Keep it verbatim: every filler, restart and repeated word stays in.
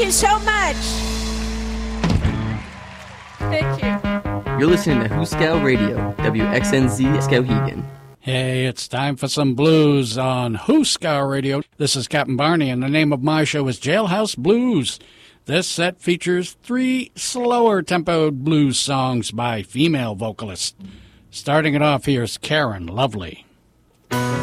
you so much. Thank you. You're listening to Hooskow Radio, W X N Z Skowhegan. Hey, it's time for some blues on Hooskow Radio. This is Captain Barney, and the name of my show is Jailhouse Blues. This set features three slower tempoed blues songs by female vocalists. Starting it off, here's Karen Lovely.